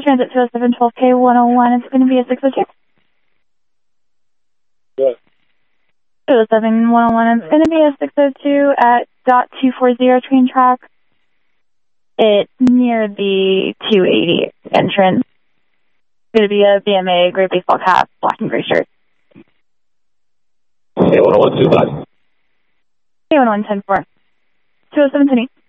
transit 207-12K-101. It's going to be a 602. Good. 207-101. It's going to be a 602 at dot 240 train track. It's near the 280 entrance. It's going to be a BMA gray baseball cap, black and gray shirt. K10125. K101-10-4. 207-20.